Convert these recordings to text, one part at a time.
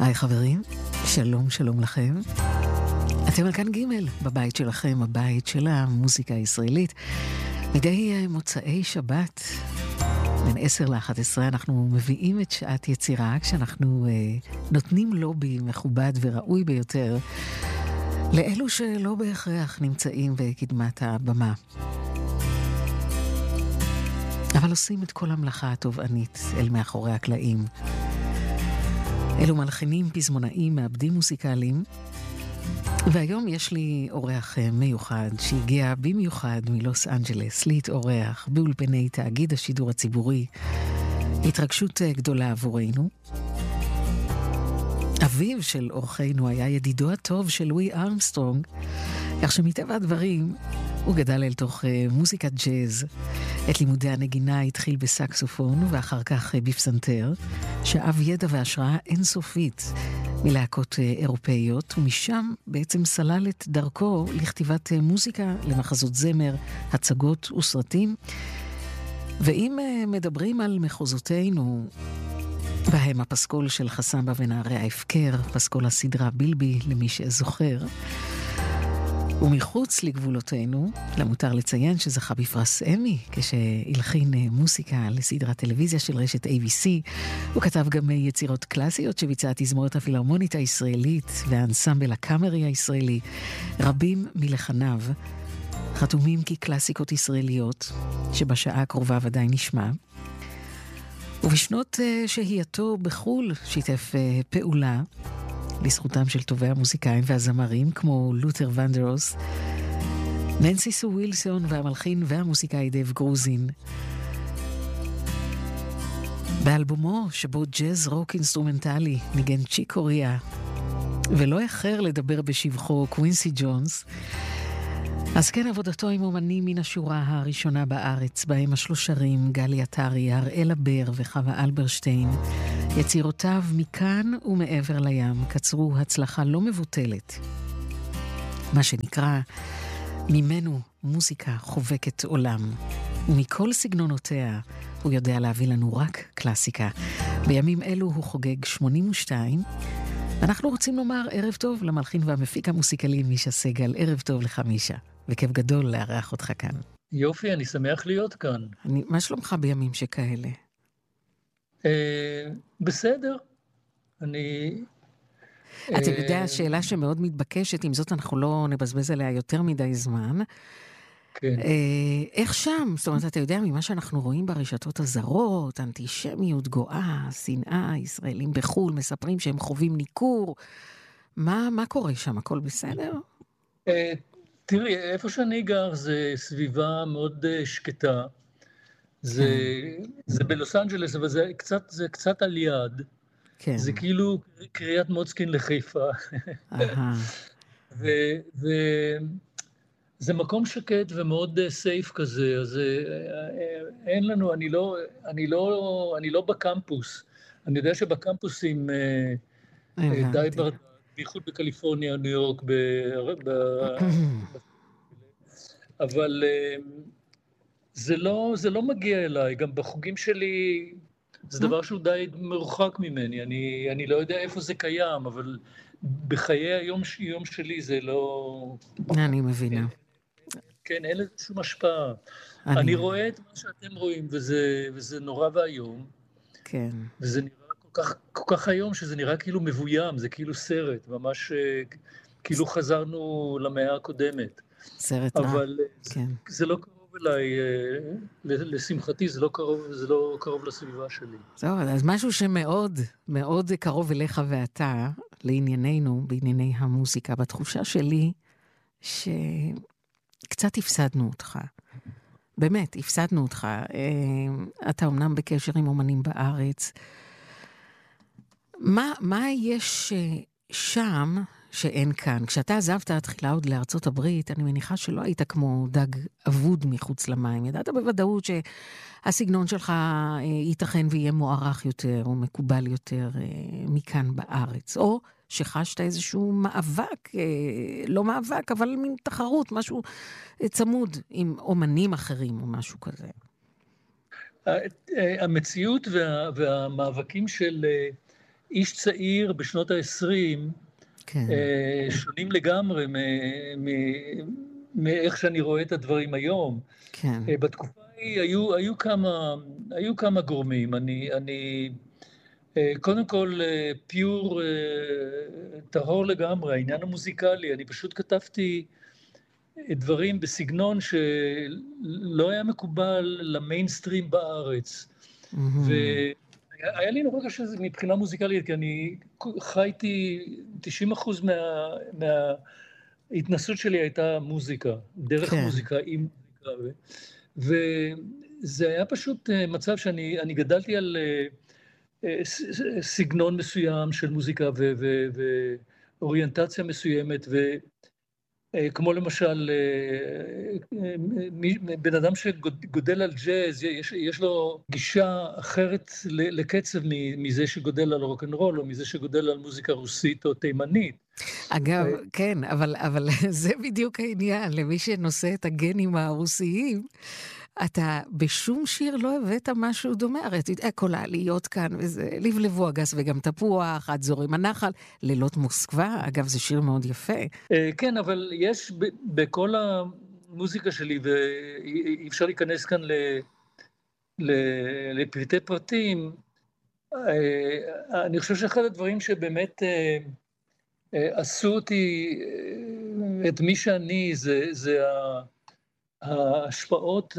היי חברים, שלום שלום לכם. אתם על כאן ג' בבית שלכם, הבית של המוזיקה הישראלית. מדי מוצאי שבת, בין 10 ל-11, אנחנו מביאים את שעת יצירה, כשאנחנו נותנים לובי מכובד וראוי ביותר לאלו שלא בהכרח נמצאים בקדמת הבמה. אבל עושים את כל המלאכה התובענית אל מאחורי הקלעים. אלו מלחינים, פזמונאים, מעבדים מוסיקליים. והיום יש לי אורח מיוחד שהגיע במיוחד מלוס אנג'לס להתאורח באולפני תאגיד השידור הציבורי. התרגשות גדולה עבורנו. אביו של אורחנו היה ידידו הטוב של לואי ארמסטרונג, כך שמטבע הדברים הוא גדל אל תוך מוזיקת ג'אז. את לימודי הנגינה התחיל בסקסופון ואחר כך בפסנתר, שאב ידע והשראה אינסופית מלהקות אירופאיות, ומשם בעצם סלל את דרכו לכתיבת מוזיקה למחזות זמר, הצגות וסרטים. ואם מדברים על מחוזותינו, בהם הפסקול של חסמבה ונערי ההפקר, פסקול הסדרה בילבי למי שזוכר, ומחוץ לגבולותינו, למותר לציין שזכה בפרס אמי, כשהלחין מוסיקה לסדרת טלוויזיה של רשת ABC. הוא כתב גם יצירות קלאסיות שביצעה התזמורת הפילהרמונית הישראלית והאנסמבל הקאמרי הישראלי. רבים מלחניו חתומים כקלאסיקות ישראליות, שבשעה הקרובה ודאי נשמע. ובשנות שהייתו בחול שיתף פעולה לזכותם של טובי המוזיקאים והזמרים כמו לותר ונדרוס, ננסי סו ווילסון והמלחין והמוזיקאי דייב גרוזין. באלבומו שבו ג'אז רוק אינסטרומנטלי ניגן צ'יק קוריאה, ולא אחר לדבר בשבחו קווינסי ג'ונס. אז כן, עבודתו עם אומנים מן השורה הראשונה בארץ, בהם השלושרים גלי עטרי, הראל הבר וחווה אלברשטיין. יצירותיו מכאן ומעבר לים קצרו הצלחה לא מבוטלת. מה שנקרא, ממנו מוזיקה חובקת עולם, ומכל סגנונותיה הוא יודע להביא לנו רק קלאסיקה. בימים אלו הוא חוגג 82. אנחנו רוצים לומר ערב טוב למלחין והמפיק המוסיקלי מישה סגל. ערב טוב לך מישה, וכיף גדול לארח אותך כאן. יופי, אני שמח להיות כאן. מה שלומך בימים שכאלה? בסדר. אתה יודע, שאלה שמאוד מתבקשת, עם זאת אנחנו לא נבזבז עליה יותר מדי זמן. כן. איך שם? זאת אומרת, אתה יודע, ממה שאנחנו רואים ברשתות הזרות, אנטישמיות גואה, שנאה, ישראלים בחול, מספרים שהם חווים ניכור. מה קורה שם? הכל בסדר? תראי, איפה שאני גר זה סביבה מאוד שקטה. זה בלוס אנג'לס, אבל זה קצת על יד. כן. זה כאילו קריית מוצקין לחיפה. זה מקום שקט ומאוד סייף כזה, אז אין לנו, אני לא בקמפוס. אני יודע שבקמפוסים די בייחוד בקליפורניה, ניו יורק, אבל זה לא מגיע אליי. גם בחוגים שלי זה דבר שהוא די מרוחק ממני. אני לא יודע איפה זה קיים, אבל בחיי היום שלי זה לא... אני מבינה. כן, אין לזה שום השפעה. אני רואה את מה שאתם רואים, וזה נורא והיום. כן. וזה נראה כל כך היום, שזה נראה כאילו מבוים, זה כאילו סרט, ממש כאילו חזרנו למאה הקודמת. סרט רע. אבל כן. זה לא קרוב אליי, לשמחתי, זה לא קרוב לסביבה שלי. זהו, אז משהו שמאוד מאוד קרוב אליך ואתה, לענייננו, בענייני המוזיקה, בתחושה שלי, קצת הפסדנו אותך. באמת, הפסדנו אותך. אתה אומנם בקשר עם אומנים בארץ. מה יש שם שאין כאן? כשאתה עזבת תחילה עוד לארצות הברית, אני מניחה שלא היית כמו דג אבוד מחוץ למים. ידעת בוודאות שהסגנון שלך ייתכן ויהיה מוערך יותר או מקובל יותר מכאן בארץ. או שחשת איזשהו מאבק, לא מאבק, אבל מין תחרות, משהו צמוד עם אומנים אחרים או משהו כזה. המציאות והמאבקים של איש צעיר בשנות ה-20, כן, שונים לגמרי מאיך שאני רואה את הדברים היום. כן. בתקופה ההיא היו כמה גורמים. קודם כל, פיור טהור לגמרי, העניין המוזיקלי. אני פשוט כתבתי דברים בסגנון שלא היה מקובל למיינסטרים בארץ. מהמם. והיה לי נורא קשה מבחינה מוזיקלית, כי אני חייתי, 90% מההתנסות שלי הייתה מוזיקה, דרך כן. מוזיקה, עם מוזיקה. וזה היה פשוט מצב שאני גדלתי על סגנון מסוים של מוזיקה ואוריינטציה מסוימת, כמו למשל, בן אדם שגודל על ג'אז, יש לו גישה אחרת לקצב מזה שגודל על רוק'נ'רול, או מזה שגודל על מוזיקה רוסית או תימנית. אגב, כן, אבל זה בדיוק העניין, למי שנושא את הגנים הרוסיים, אתה בשום שיר לא הבאת משהו דומה, הרי אתה יודע, כל העליות כאן, וזה לבלבו הגס וגם תפוח, עד זורם הנחל, לילות מוסקבה, אגב, זה שיר מאוד יפה. כן, אבל יש בכל המוזיקה שלי, ואי אפשר להיכנס כאן לפרטי פרטים, אני חושב שאחד הדברים שבאמת עשו אותי, את מי שאני, זה ההשפעות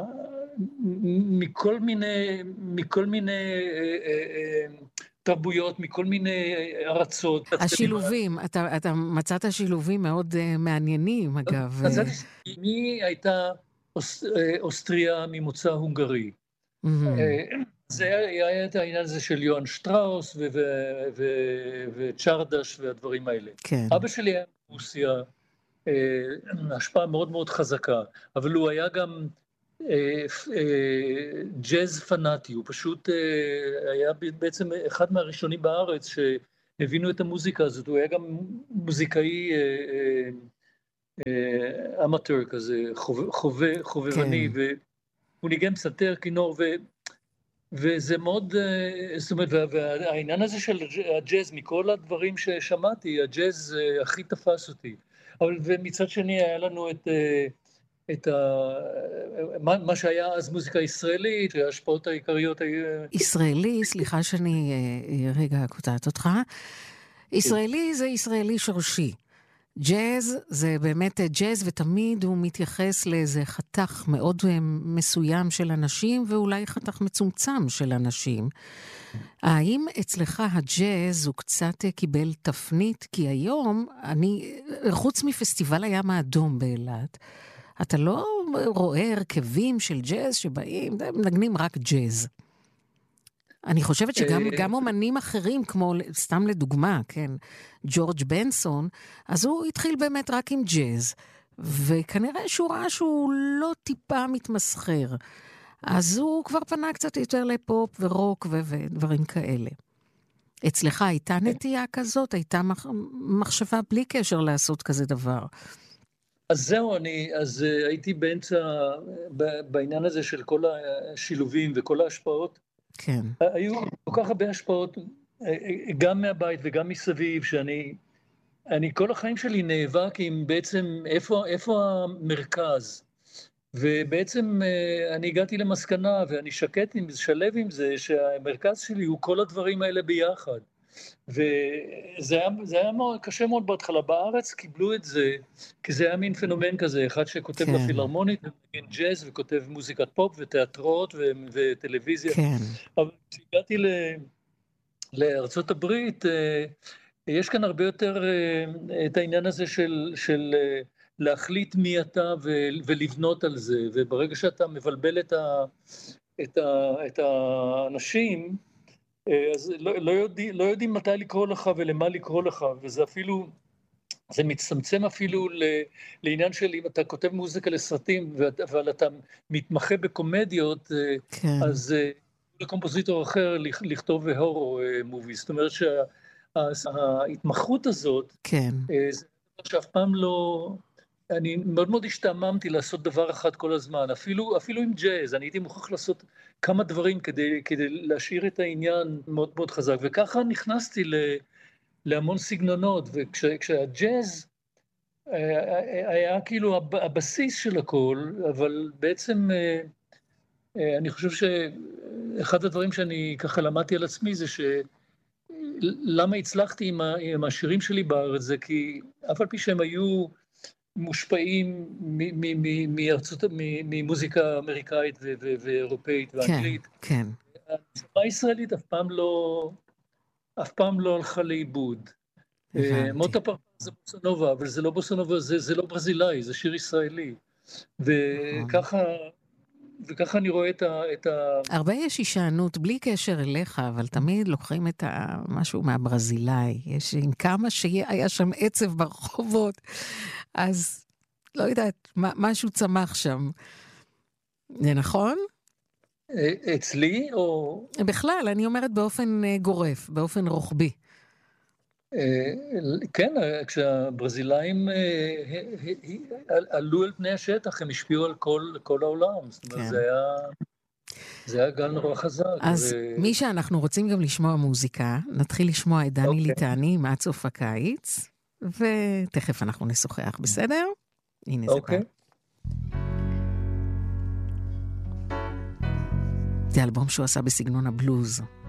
מכל מיני תרבויות, מכל מיני ארצות. השילובים, אתה מצאת שילובים מאוד מעניינים, אגב. מצאתי שמי הייתה אוסטריה ממוצא הונגרי. מהמם. זה היה את העניין הזה של יוהאן שטראוס וצ'רדש והדברים האלה. כן, אבא שלי היה מרוסיה, השפעה מאוד מאוד חזקה, אבל הוא היה גם ג'אז פנאטי, הוא פשוט היה בעצם אחד מהראשונים בארץ שהבינו את המוזיקה הזאת, הוא היה גם מוזיקאי אמטר כזה, חובבני, כן. והוא ניגן פסנתר, כינור, וזה מאוד, זאת אומרת, והעניין הזה של הג'אז, מכל הדברים ששמעתי, הג'אז הכי תפס אותי. אבל ומצד שני היה לנו מה שהיה אז מוזיקה ישראלית, ההשפעות העיקריות היו... ישראלי, סליחה שאני רגע קוטעת אותך, ישראלי זה ישראלי שורשי. ג'אז זה באמת ג'אז, ותמיד הוא מתייחס לאיזה חתך מאוד מסוים של אנשים, ואולי חתך מצומצם של אנשים. האם אצלך הג'אז הוא קצת קיבל תפנית? כי היום, חוץ מפסטיבל הים האדום באילת, אתה לא רואה הרכבים של ג'אז שבאים, מנגנים רק ג'אז. אני חושבת שגם אומנים אחרים, כמו סתם לדוגמה, כן, ג'ורג' בנסון, אז הוא התחיל באמת רק עם ג'אז, וכנראה שהוא ראה שהוא לא טיפה מתמסחר. אז הוא כבר פנה קצת יותר לפופ ורוק ודברים כאלה. אצלך הייתה נטייה כזאת? הייתה מחשבה בלי קשר לעשות כזה דבר? אז זהו, אז הייתי באמצע, בעניין הזה של כל השילובים וכל ההשפעות. כן. היו כל כך הרבה השפעות, גם מהבית וגם מסביב, שאני כל החיים שלי נאבק עם בעצם איפה המרכז. ובעצם אני הגעתי למסקנה, ואני שלב עם זה, שהמרכז שלי הוא כל הדברים האלה ביחד. וזה היה קשה מאוד בהתחלה. בארץ קיבלו את זה, כי זה היה מין פנומן כזה, אחד שכותב בפילהרמונית, ומנגן ג'אז, וכותב מוזיקת פופ, ותיאטרות, וטלוויזיה. כן. אבל כשהגעתי לארצות הברית, יש כאן הרבה יותר את העניין הזה של להחליט מי אתה ולבנות על זה, וברגע שאתה מבלבל את האנשים, אז לא יודעים מתי לקרוא לך ולמה לקרוא לך, וזה אפילו, זה מצטמצם אפילו לעניין של אם אתה כותב מוזיקה לסרטים, אבל אתה מתמחה בקומדיות, כן. אז לקומפוזיטור אחר לכתוב הורור מובי, זאת אומרת שההתמחות הזאת, כן. זה דבר שאף פעם לא... אני מאוד מאוד השתעממתי לעשות דבר אחד כל הזמן, אפילו עם ג'אז, אני הייתי מוכרח לעשות כמה דברים כדי להשאיר את העניין מאוד מאוד חזק, וככה נכנסתי להמון סגנונות, וכשהג'אז היה כאילו הבסיס של הכל, אבל בעצם אני חושב שאחד הדברים שאני ככה למדתי על עצמי זה למה הצלחתי עם השירים שלי בארץ, זה כי אף על פי שהם היו מושפעים ממוזיקה אמריקאית ואירופאית ואנגלית. כן. השפה הישראלית אף פעם לא הלכה לאיבוד. מוטה פרפר זה בוסנובה, אבל זה לא בוסנובה, זה לא ברזילאי, זה שיר ישראלי. וככה אני רואה את ה... הרבה יש הישענות, בלי קשר אליך, אבל תמיד לוקחים את משהו מהברזילאי. יש עם כמה שהיה שם עצב ברחובות, אז לא יודעת, משהו צמח שם. זה נכון? אצלי או... בכלל, אני אומרת באופן גורף, באופן רוחבי. כן, כשהברזילאים עלו אל פני השטח, הם השפיעו על כל העולם. זאת אומרת, זה היה גל נורא חזק. אז מי שאנחנו רוצים גם לשמוע מוזיקה, נתחיל לשמוע את דני ליטני עד סוף הקיץ, ותכף אנחנו נשוחח, בסדר? הנה זה בא. זה אלבום שהוא עשה בסגנון הבלוז.